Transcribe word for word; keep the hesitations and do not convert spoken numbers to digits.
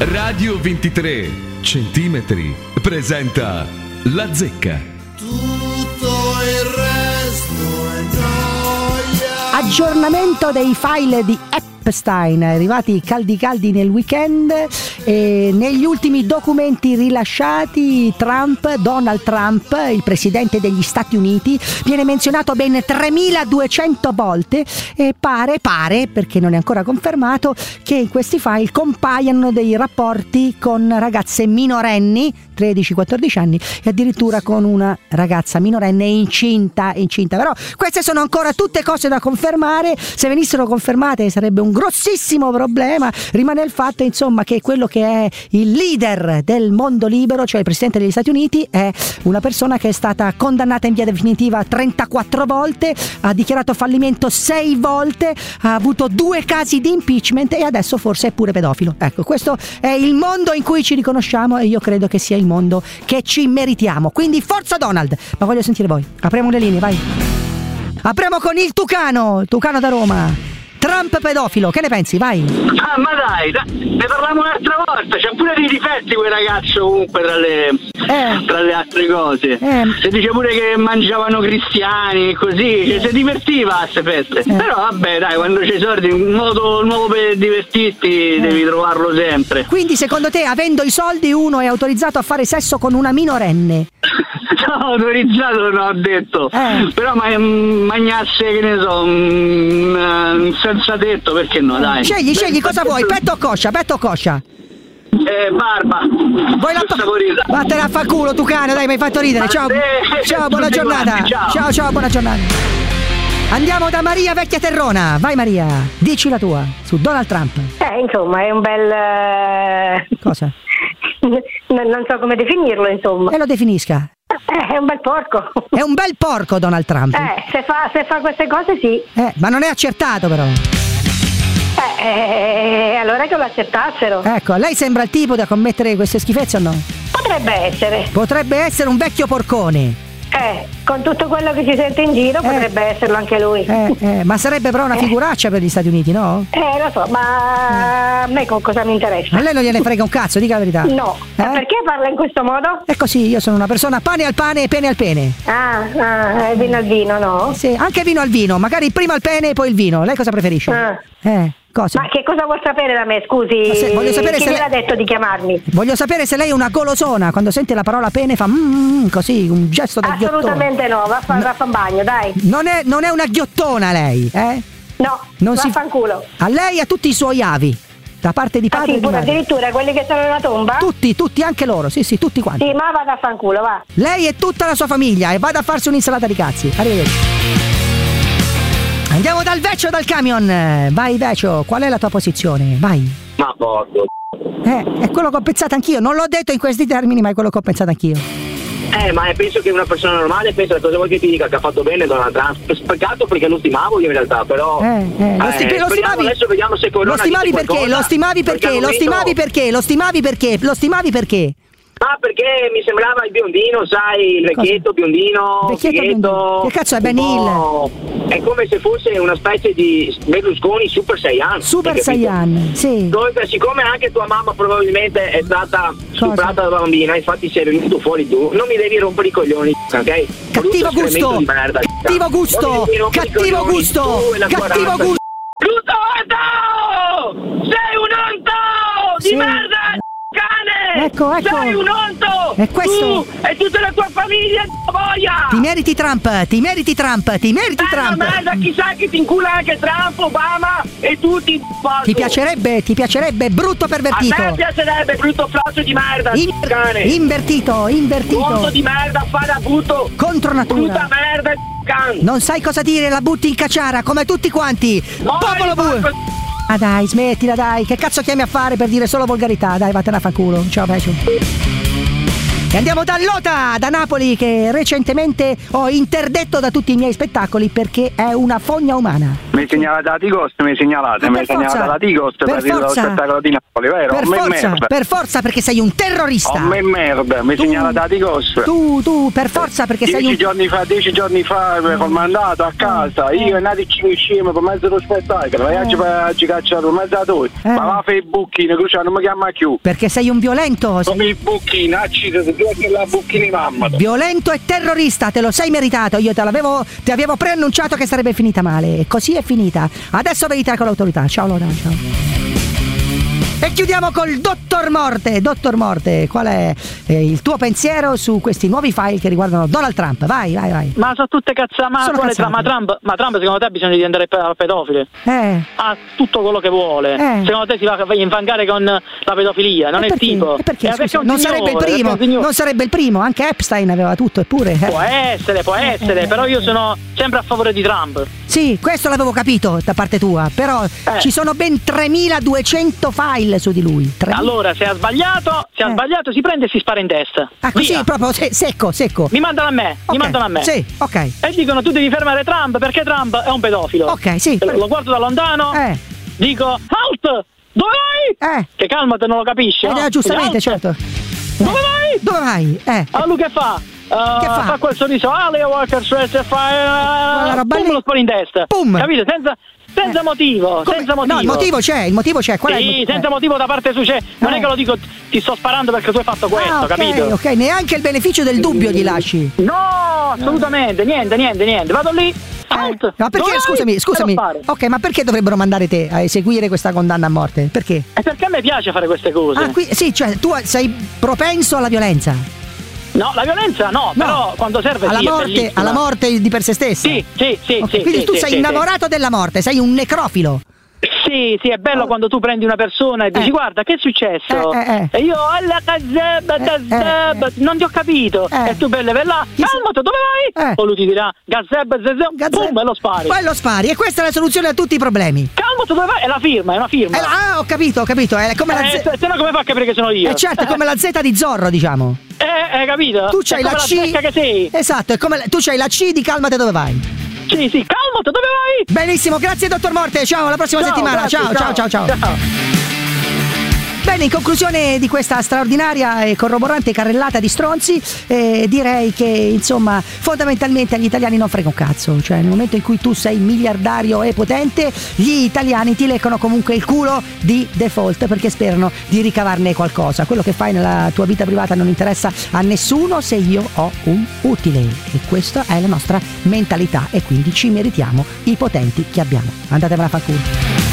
Radio ventitré centimetri presenta La Zecca. Tutto il resto è gioia. Aggiornamento dei file di Epstein, arrivati caldi caldi nel weekend. E negli ultimi documenti rilasciati, Trump, Donald Trump, il presidente degli Stati Uniti, viene menzionato ben tremiladuecento volte e pare, pare, perché non è ancora confermato, che in questi file compaiano dei rapporti con ragazze minorenni, tredici quattordici anni, e addirittura con una ragazza minorenne incinta, incinta. Però queste sono ancora tutte cose da confermare. Se venissero confermate sarebbe un grossissimo problema. Rimane il fatto, insomma, che quello che è il leader del mondo libero, cioè il presidente degli Stati Uniti, è una persona che è stata condannata in via definitiva trentaquattro volte, ha dichiarato fallimento sei volte, ha avuto due casi di impeachment e adesso forse è pure pedofilo. Ecco, questo è il mondo in cui ci riconosciamo e io credo che sia il mondo che ci meritiamo. Quindi forza Donald! Ma voglio sentire voi. Apriamo le linee, vai. Apriamo con il Tucano, il Tucano da Roma. Trump pedofilo, che ne pensi? Vai. Ah, ma dai, dai, ne parliamo un'altra volta. C'ha pure dei difetti quel ragazzo, comunque, tra le eh. tra le altre cose. Eh. Si dice pure che mangiavano cristiani, così, cioè, si divertiva a ste feste. Eh. Però vabbè, dai, quando c'hai soldi, un modo nuovo per divertirti, eh. devi trovarlo sempre. Quindi secondo te, avendo i soldi, uno è autorizzato a fare sesso con una minorenne? No, autorizzato non ho detto. Eh. Però ma, magnasse, che ne so, un, senza tetto, perché no, dai. Scegli, scegli, cosa vuoi? Petto o coscia? Petto o coscia? Eh, barba. Vuoi la pa- Vattene a fa culo, Tucano, dai, mi hai fatto ridere. Ciao, ciao, buona giornata. Ciao, ciao, ciao, buona giornata. Andiamo da Maria Vecchia Terrona. Vai Maria, dici la tua su Donald Trump. Eh, insomma, è un bel... Cosa? Non so come definirlo, insomma. E lo definisca. Eh, è un bel porco. È un bel porco Donald Trump. Eh, se fa, se fa queste cose sì. Eh, ma non è accertato però. Eh, eh, allora che lo accettassero. Ecco, a lei sembra il tipo da commettere queste schifezze o no? Potrebbe essere. Potrebbe essere un vecchio porcone. Eh, con tutto quello che si sente in giro, eh. potrebbe esserlo anche lui. Eh, eh, ma sarebbe però una figuraccia eh. per gli Stati Uniti, no? Eh, lo so, ma a me con cosa mi interessa? A lei non gliene frega un cazzo, dica la verità. No, eh? Perché parla in questo modo? È così, io sono una persona pane al pane e pene al pene. Ah, ah vino al vino, no? Sì, anche vino al vino, magari prima il pene e poi il vino. Lei cosa preferisce? Ah. Eh. Cosa? Ma che cosa vuol sapere da me, scusi? Se, voglio sapere chi se gliel'ha lei... detto di chiamarmi? Voglio sapere se lei è una golosona, quando sente la parola pene fa mm, così, un gesto da ghiottone. Assolutamente no, va a fare no. bagno, dai. Non è, non è una ghiottona lei, eh? No, non vaffanculo. Si... A lei e a tutti i suoi avi, da parte di padre ah, sì, e di pure madre. Addirittura quelli che sono nella tomba? Tutti, tutti, anche loro, sì sì, tutti quanti. Sì, ma vada a fanculo, va. Lei e tutta la sua famiglia e vada a farsi un'insalata di cazzi. Arrivederci. Andiamo dal Vecchio dal camion. Vai Vecchio, qual è la tua posizione? Vai. Ma porco. Eh, è quello che ho pensato anch'io. Non l'ho detto in questi termini, ma è quello che ho pensato anch'io. Eh, ma penso che una persona normale pensa cosa vuoi che ti dica, che ha fatto bene Donald Trump. Peccato perché lo stimavo io in realtà, però. Eh, eh, lo, sti- eh, lo stimavi. Adesso vediamo se Corona lo stimavi perché? Qualcosa. Lo stimavi perché? Lo stimavi perché? Lo stimavi perché? Lo stimavi perché? Ah, perché mi sembrava il biondino, sai, il vecchietto Cosa? biondino, vecchietto biondino. Che cazzo è Ben Hill? È come se fosse una specie di Berlusconi Super Saiyan. Super Saiyan, sì. Dove, siccome anche tua mamma probabilmente è stata stuprata da bambina, infatti sei venuto fuori tu, non mi devi rompere i coglioni, ok? Cattivo gusto, merda, cattivo gusto, cattivo gusto, cattivo gusto. Brutto onto! Sei un onto! Di sì. merda! Cane! Ecco, ecco. Sei un onto! È questo! Tu e tutta la tua famiglia boia! Ti meriti Trump! Ti meriti Trump! Ti meriti eh, Trump! Ma merda, chissà che ti incula anche Trump, Obama e tutti! Ti piacerebbe? Ti piacerebbe? Brutto pervertito! A me piacerebbe, brutto flotto di merda! In- cane! Invertito, invertito! Onto di merda, fa da butto! Contro natura! Brutta merda, cane! Non sai cosa dire, la butti in cacciara, come tutti quanti! Poi Popolo bue! Ah dai, smettila dai, che cazzo chiami a fare per dire solo volgarità? Dai, vattene a fa culo, ciao Vecchio. E andiamo da Lota, da Napoli, che recentemente ho interdetto da tutti i miei spettacoli perché è una fogna umana. Mi segnalate la T-Cost, mi segnalate, mi segnalate la T-Cost per, per lo spettacolo di Napoli, vero? Per forza, merda. per forza, perché sei un terrorista. Oh, me merda, mi segnalate la T-Cost. Tu, tu, per forza, perché dieci sei un... giorni fa, dieci giorni fa mi ho mandato a casa, eh. io e Nati ci usciamo per mezzo dello spettacolo, e oggi ci cacciato per mezzo a tutti, eh. ma va a fare i bucchini, Cruciano non mi chiama più. Perché sei un violento. Come i bucchini, accide, se tu hai la bucchini mamma. Violento e terrorista, te lo sei meritato, io te l'avevo, ti avevo preannunciato che sarebbe finita male, e così è finita. Adesso vedete con l'autorità. Ciao Lora, ciao. E chiudiamo col Dottor Morte. Dottor Morte, qual è eh, il tuo pensiero su questi nuovi file che riguardano Donald Trump? Vai, vai, vai. Ma sono tutte cazzate. Ma, ma Trump, ma Trump secondo te ha bisogno di andare al pedofile? Eh. Ha tutto quello che vuole. Eh. Secondo te si va a infangare con la pedofilia? Non e è perché? il tipo. E perché? Eh, perché non signore, sarebbe il primo. Non sarebbe il primo. Anche Epstein aveva tutto, eppure. Eh. Può essere, può essere. Eh. Però io sono sempre a favore di Trump. Sì, questo l'avevo capito da parte tua. Però eh. ci sono ben tremiladuecento file su di lui. tremila Allora, se ha sbagliato, se ha eh. sbagliato si prende e si spara in testa. Ah, così Via. proprio se- secco, secco. Mi mandano a me, okay. mi mandano a me. Sì, ok. E dicono tu devi fermare Trump perché Trump è un pedofilo. Ok, sì. Lo, lo guardo da lontano, eh. dico, halt! Dove vai? Eh. Che calmate, non lo capisce. Eh, no? giustamente, certo. Eh. Dove vai? Dove vai? Eh. Allora lui che fa? Uh, che fa? Fa quel sorriso, ah, Leo Walker Stress e fa uh, pum, pum, lo spara in testa. Pum. Capito? Senza Senza eh. motivo, Come? senza motivo. No, il motivo c'è, il motivo c'è. Qual sì, è il motivo? senza motivo da parte sua c'è. Non eh. è che lo dico, ti sto sparando perché tu hai fatto questo, ah, okay, capito? Ok, neanche il beneficio del dubbio gli lasci. No, assolutamente, niente, niente, niente. Vado lì. Eh. Ma perché, Dove scusami, scusami. Ok, ma perché dovrebbero mandare te a eseguire questa condanna a morte? Perché? È perché a me piace fare queste cose. Ah, qui, sì, cioè tu sei propenso alla violenza. No, la violenza no, no. Però quando serve alla sì, morte, alla morte di per se stessa. Sì, sì, sì, okay, sì. Quindi sì, tu sì, sei sì, innamorato sì. della morte, sei un necrofilo. Sì, sì, è bello oh. quando tu prendi una persona e dici eh. guarda che è successo eh, eh, eh. e io alla gazeba, gazeba, eh, eh. non ti ho capito eh. e tu belle bella calmati, dove vai? Eh. O lui ti dirà gazeba, gazeba, pum, e lo spari. Poi lo spari e questa è la soluzione a tutti i problemi. Calmati, dove vai? È la firma, è una firma. È la, ah, ho capito, ho capito, è come eh, la Z. Se no come fa a capire che sono io? Eh certo, è come la Z di Zorro, diciamo. Eh, hai capito? Tu c'hai è la come C. La che sei. Esatto, è come la... tu c'hai la C di calmate dove vai. Sì, sì, calmati, dove vai? Benissimo, grazie dottor Morte, ciao, alla prossima ciao, settimana, grazie, ciao, ciao, ciao, ciao, ciao. Bene, in conclusione di questa straordinaria e corroborante carrellata di stronzi, eh, direi che insomma fondamentalmente agli italiani non frega un cazzo, cioè nel momento in cui tu sei miliardario e potente, gli italiani ti leccano comunque il culo di default perché sperano di ricavarne qualcosa. Quello che fai nella tua vita privata non interessa a nessuno se io ho un utile, e questa è la nostra mentalità e quindi ci meritiamo i potenti che abbiamo. Andatevela a far culo.